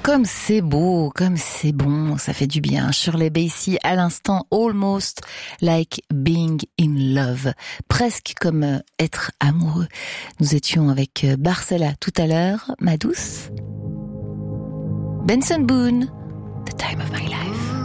Comme c'est beau, comme c'est bon, ça fait du bien. Shirley Bassey à l'instant, almost like being in love. Presque comme être amoureux. Nous étions avec Barcella tout à l'heure, ma douce. Benson Boone, The Time of My Life.